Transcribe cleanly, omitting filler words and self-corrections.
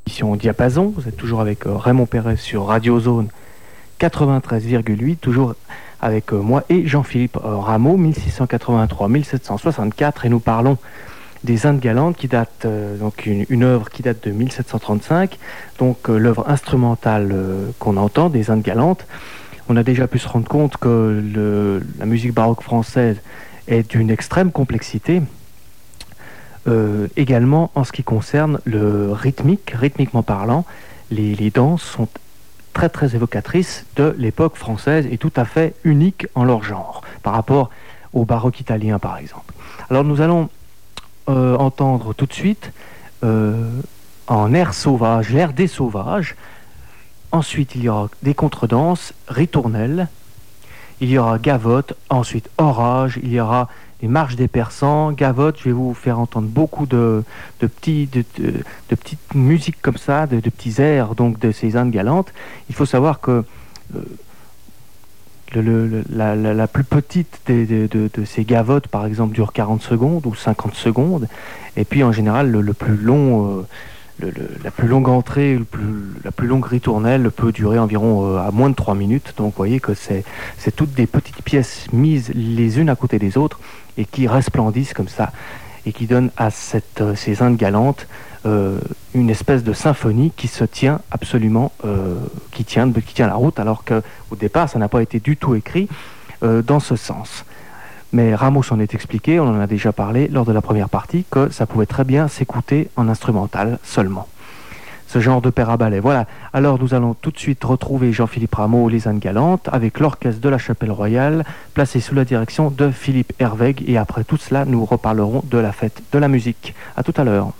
Diapason, vous êtes toujours avec Raymond Perret sur Radio Zone 93,8, toujours avec moi et Jean-Philippe Rameau, 1683-1764, et nous parlons des Indes galantes qui datent, donc une œuvre qui date de 1735, donc l'œuvre instrumentale qu'on entend des Indes galantes. On a déjà pu se rendre compte que la musique baroque française est d'une extrême complexité. Également en ce qui concerne le rythmiquement parlant, les danses sont très très évocatrices de l'époque française et tout à fait uniques en leur genre par rapport au baroque italien par exemple. Alors nous allons entendre tout de suite en air sauvage, l'air des sauvages. Ensuite il y aura des contredanses, ritournelles, il y aura gavotte, ensuite orage, il y aura les marches des persans, gavotte. Je vais vous faire entendre beaucoup de petites musiques comme ça, de petits airs donc de ces Indes galantes. Il faut savoir que la plus petite de ces gavottes, par exemple, dure 40 secondes ou 50 secondes. Et puis en général, le plus long, la plus longue entrée, la plus longue ritournelle peut durer environ à moins de 3 minutes. Donc vous voyez que c'est toutes des petites pièces mises les unes à côté des autres et qui resplendissent comme ça et qui donnent à ces Indes galantes une espèce de symphonie qui se tient absolument, qui tient la route, alors qu'au départ ça n'a pas été du tout écrit dans ce sens. Mais Rameau s'en est expliqué, on en a déjà parlé lors de la première partie, que ça pouvait très bien s'écouter en instrumental seulement. Ce genre de paire à ballet. Voilà. Alors nous allons tout de suite retrouver Jean-Philippe Rameau, les Indes galantes, avec l'orchestre de la Chapelle Royale, placé sous la direction de Philippe Hervègue. Et après tout cela, nous reparlerons de la fête de la musique. À tout à l'heure.